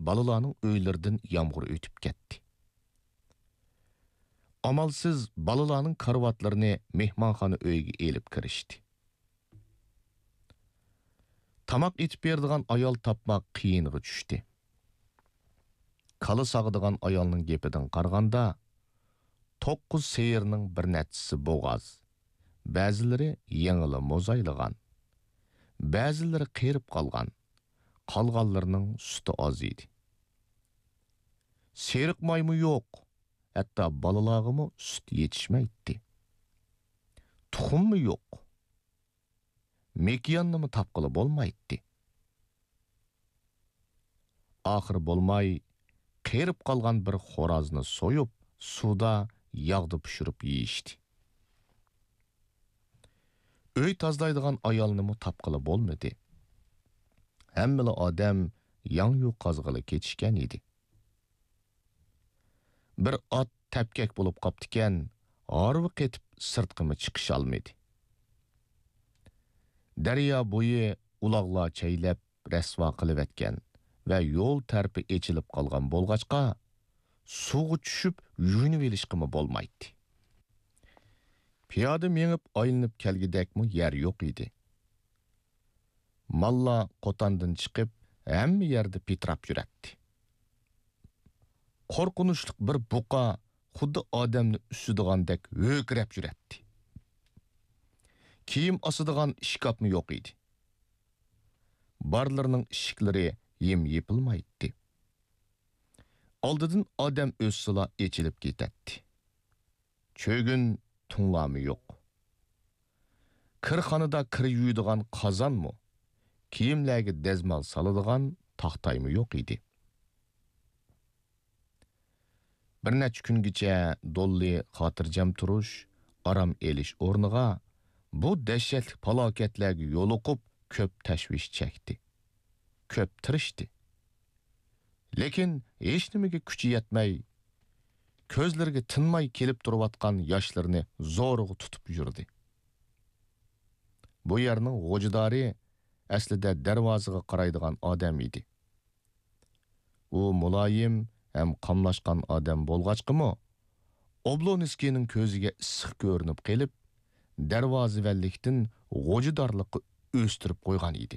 balalarning öylerinden yağmur ötüp ketdi. Amalsız balalarning karvatlarını mehmanxona öyge elip kirishdi. Tamaq etip berdigan ayol tapmaq qiyinga tushdi. Kala sağıdigan ayolning gepidan qaraganda 9 seyirning bir neçisi boğaz. Ba'zilari yengili mo'zaylagan, ba'zilari qerib qolgan, qolganlarining suti oz edi. Seriqmaymi yo'q, hatto balalarg'imi sut yetishmaydi. Tuxummi yo'q. Mekyannimi tapqili bo'lmaydi. Oxir bo'lmay qerib qolgan bir xo'rozni so'yib, suvda yog'da pishirib yeyishdi. Öy tozlaydigan ayolnimi tapqili bo'lmadi. Hammala odam yang-yu qazg'ili ketishgan edi. Bir ot tapkak bo'lib qoptikan, orvi ketib sirtqimi chiqish olmadi. Daryo bo'yi uloqlar chaylab rasvo qilib etgan va yo'l tarpi echilib qolgan bo'lg'achqa suvga tushib yuvinib elishqimi bo'lmaydi. Piyoda mengib aylanib kelgidekmi yer yo'q edi. Malla qo'tandan chiqib hamma yerda pitrab yuradi. Qo'rqinchli bir buqa xuddi odamni ustidigandek o'kirab yuradi. Kiyim asadigan ishkapmi yo'q edi. Barlarning ishiklari yem yepilmaydi. Oldidan odam o'ssila echilib ketadi. Cho'gin tunlami yo'q. Kirxonada kir yuydigan qozonmi, kiyimlarga dazmal soladigan taxtaymi yo'q edi. Bir necha kungacha dolli xotirjam turish, aram elish o'rniga bu dahshatli falokatlarga yo'liqib ko'p tashvish chekdi. Ko'p tirishdi. Lekin hech nimaga kuchi yetmay, ko'zlariga tinmay kelib turayotgan yoshlarni zo'rg'a tutib yurdi. Bu yerning g'o'jidori aslida darvozaga qaraydigan odam edi. U muloyim ham qamlashgan odam bo'lg'achqimi, Oblonskining ko'ziga issiq ko'rinib kelib, darvozavallikdan g'o'jidorlikqa o'stirib qo'ygan edi.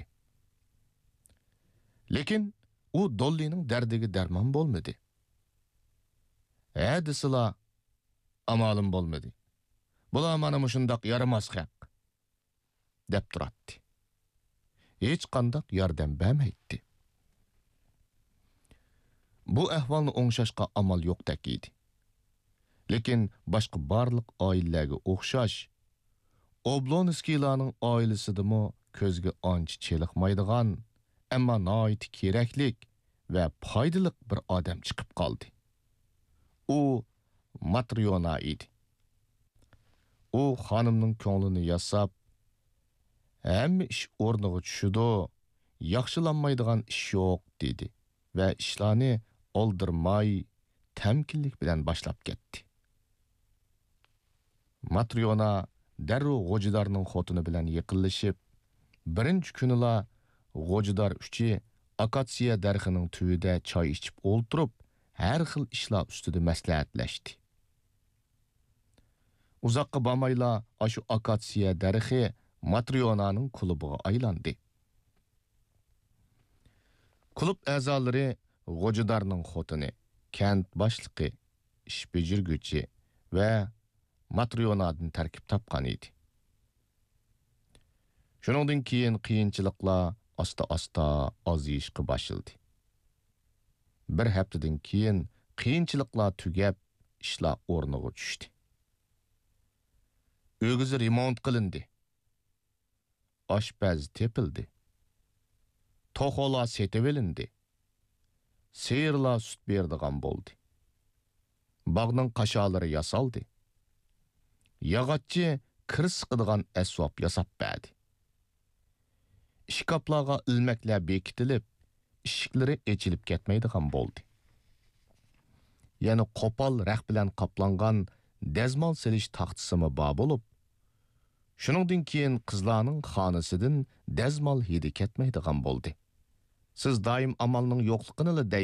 Lekin u Dollining dardiga darmon bo'lmadi. Hadisila amalim bo'lmadi. Bular mana shundoq yaramas haq deb turadi. Hech qanday yordam bermaydi. Bu ahvolni o'ngshashga amal yo'qdek edi. Lekin boshqa barliq oilalarga o'xshash, Oblonskilarning oilasidami ko'zga ancha cheliqmaydigan, ammo noit keraklik va foydali bir odam chiqib qoldi. U Matryona edi. U xonimning ko'nglini yasab, hamma ish o'rniga tushidi, yaxshilanmaydigan ish yo'q dedi va ishlarni oldirmay tamkinlik bilan boshlab ketdi. Matryona darrov g'o'jidorning xotini bilan yaqinlashib, birinchi kunila g'o'jidor uchi akatsiya darxining tuvida choy ichib o'ltirib, har xil ishlar ustida maslahatlashdi. Uzoqqa bormayla shu akatsiya darxi Matryonaning klubiga aylandi. Klub a'zolari g'o'jidorning xotini, kent boshlig'i, ish bejirguchi va Matryonadan tarkib topgan edi. Shuningdan keyin qiyinchiliklar asta-asta ozayishga boshladi. Bir haftadan keyin qiyinchiliklar tugab, ishlar o'rniga tushdi. O'gizi remont qilindi. Oshpaz tepildi. To'xolar setib olindi. Seyirlar sut berdigan bo'ldi. Bog'ning qasholari yasaldi. Yog'ochchi kir siqadigan asbob yasab berdi. Ishkaplarga ilmaklar bekitilib, ishiklari echilib ketmaydigan bo'ldi. Yana qo'pol raq bilan qoplangan dazmol silish taxtasimi bor bo'lib, shuningdan keyin qizlarning xonasidan dazmol hidi ketmaydigan bo'ldi. Siz doim amalning yo'qligini